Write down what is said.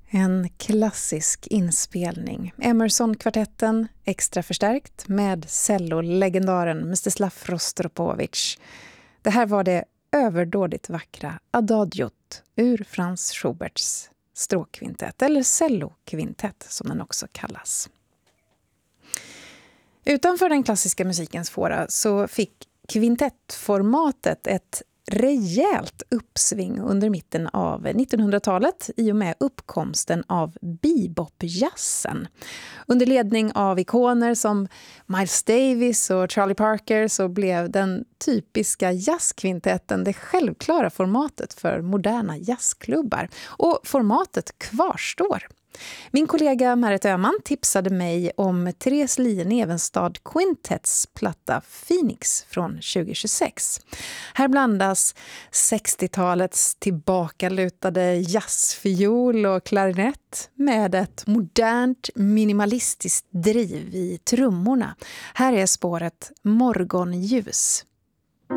En klassisk inspelning. Emerson-kvartetten extra förstärkt med cellolegendaren Mstislav Rostropovich. Det här var det överdådigt vackra Adagiot ur Franz Schuberts stråkkvintett, eller cellokvintett som den också kallas. Utanför den klassiska musikens fåra så fick kvintettformatet ett rejält uppsving under mitten av 1900-talet i och med uppkomsten av bebop-jazzen. Under ledning av ikoner som Miles Davis och Charlie Parker så blev den typiska jazzkvintetten det självklara formatet för moderna jazzklubbar. Och formatet kvarstår. Min kollega Märit Öhman tipsade mig om Therese Lien-Evenstad Quintets platta Phoenix från 2026. Här blandas 60-talets tillbakalutade jazzfiol och klarinett med ett modernt minimalistiskt driv i trummorna. Här är spåret Morgonljus.